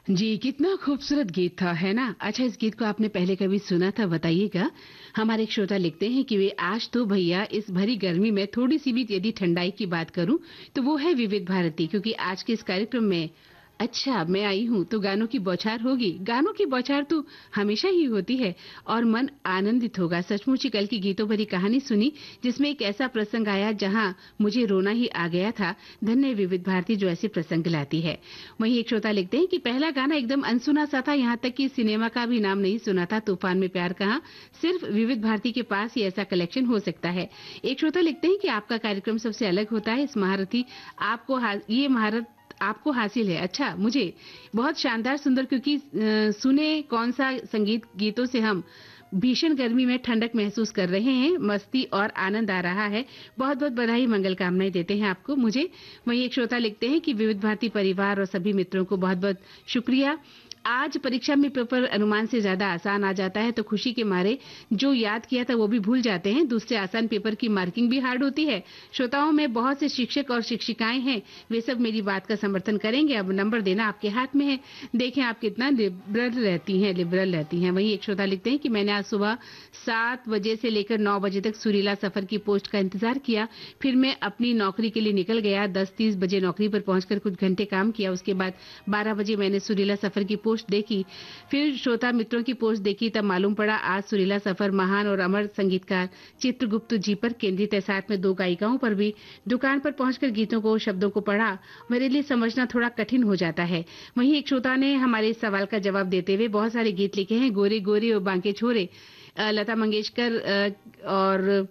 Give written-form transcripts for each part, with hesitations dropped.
जी, कितना खूबसूरत गीत था, है ना? अच्छा, इस गीत को आपने पहले कभी सुना था, बताइएगा। हमारे एक श्रोता लिखते हैं कि वे आज तो भैया इस भरी गर्मी में थोड़ी-सी भी यदि ठंडाई की बात करूँ, तो वो है विविध भारती, क्योंकि आज के इस कार्यक्रम में अच्छा, मैं आई हूँ तो गानों की बौछार होगी। गानों की बौछार तो हमेशा ही होती है और मन आनंदित होगा। सचमुच ही कल की गीतों भरी कहानी सुनी, जिसमें एक ऐसा प्रसंग आया जहां मुझे रोना ही आ गया था। धन्य विविध भारती जो ऐसे प्रसंग लाती है। वहीं एक श्रोता लिखते हैं कि पहला गाना एकदम अनसुना सा था, यहाँ तक कि सिनेमा का भी नाम नहीं सुना था। तूफान में प्यार कहाँ, सिर्फ विविध भारती के पास ही ऐसा कलेक्शन हो सकता है। एक श्रोता लिखते हैं कि आपका कार्यक्रम सबसे अलग होता है। इस महारथी आपको ये महारत आपको हासिल है। अच्छा, मुझे बहुत शानदार सुंदर, क्योंकि सुने कौन सा संगीत गीतों से हम भीषण गर्मी में ठंडक महसूस कर रहे हैं, मस्ती और आनंद आ रहा है। बहुत बहुत बधाई, मंगल कामनाएं देते हैं आपको मुझे। वहीं एक श्रोता लिखते हैं कि विविध भारती परिवार और सभी मित्रों को बहुत बहुत शुक्रिया। आज परीक्षा में पेपर अनुमान से ज्यादा आसान आ जाता है, तो खुशी के मारे जो याद किया था वो भी भूल जाते हैं। दूसरे आसान पेपर की मार्किंग भी हार्ड होती है। श्रोताओं में बहुत से शिक्षक और शिक्षिकाएं हैं, वे सब मेरी बात का समर्थन करेंगे। अब नंबर देना आपके हाथ में है। देखें आप कितना लिबरल रहती हैं। वहीं एक श्रोता लिखते हैं कि मैंने आज सुबह 7 बजे से लेकर 9 बजे तक सुरीला सफर की पोस्ट का इंतजार किया। फिर मैं अपनी नौकरी के लिए निकल गया। 10:30 बजे नौकरी पर पहुंचकर कुछ घंटे काम किया। उसके बाद 12 बजे मैंने सुरीला सफर की पोस्ट देखी। फिर श्रोता मित्रों की पोस्ट देखी, तब मालूम पड़ा आज सुरीला सफर महान और अमर संगीतकार चित्रगुप्त जी पर केंद्रित है। साथ में 2 गायिकाओं पर भी। दुकान पर पहुंचकर गीतों को, शब्दों को पढ़ा। मेरे लिए समझना थोड़ा कठिन हो जाता है। वहीं एक श्रोता ने हमारे इस सवाल का जवाब देते हुए बहुत सारे गीत लिखे हैं। गोरे गोरे और बांके छोरे, लता मंगेशकर और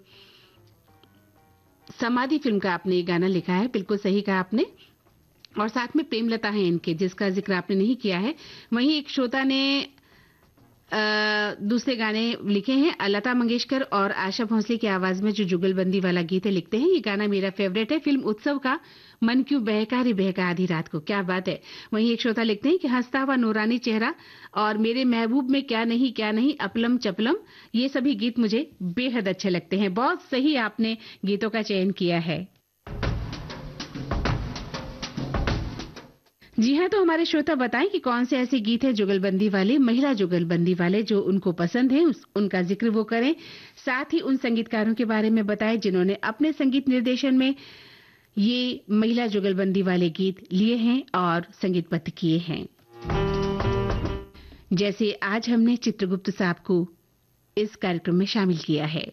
समाधि फिल्म का आपने ये गाना लिखा है। बिल्कुल सही कहा आपने। और साथ में प्रेमलता है इनके, जिसका जिक्र आपने नहीं किया है। वहीं एक श्रोता ने दूसरे गाने लिखे हैं। लता मंगेशकर और आशा भोसले की आवाज में जो जुगलबंदी वाला गीत है, लिखते हैं ये गाना मेरा फेवरेट है। फिल्म उत्सव का मन क्यों बहका रे बहका आधी रात को, क्या बात है। वहीं एक श्रोता लिखते हैं कि हंसता हुआ नूरानी चेहरा और मेरे महबूब में क्या नहीं अपलम चपलम, ये सभी गीत मुझे बेहद अच्छे लगते हैं। बहुत सही आपने गीतों का चयन किया है। जी हाँ, तो हमारे श्रोता बताएं कि कौन से ऐसे गीत हैं जुगलबंदी वाले, महिला जुगलबंदी वाले, जो उनको पसंद है, उनका जिक्र वो करें। साथ ही उन संगीतकारों के बारे में बताएं जिन्होंने अपने संगीत निर्देशन में ये महिला जुगलबंदी वाले गीत लिए हैं और संगीतबद्ध किए हैं। जैसे आज हमने चित्रगुप्त साहब को इस कार्यक्रम में शामिल किया है।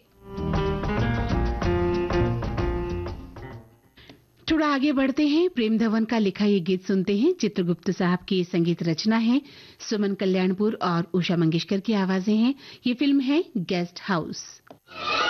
थोड़ा आगे बढ़ते हैं, प्रेम धवन का लिखा ये गीत सुनते हैं। चित्रगुप्त साहब की संगीत रचना है, सुमन कल्याणपुर और उषा मंगेशकर की आवाजें हैं। ये फिल्म है गेस्ट हाउस।